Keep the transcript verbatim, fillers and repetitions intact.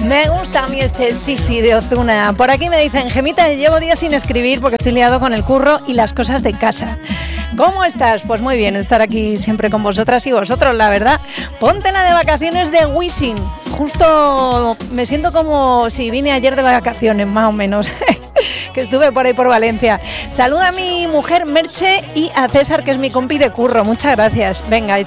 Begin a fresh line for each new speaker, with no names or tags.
Me gusta a mí este Sisi de Ozuna. Por aquí me dicen, Gemita, llevo días sin escribir porque estoy liado con el curro y las cosas de casa. ¿Cómo estás? Pues muy bien, estar aquí siempre con vosotras y vosotros, la verdad. Ponte la de vacaciones de Wisin. Justo me siento como si vine ayer de vacaciones, más o menos. Que estuve por ahí por Valencia. Saluda a mi mujer Merche y a César, que es mi compi de curro. Muchas gracias. Venga,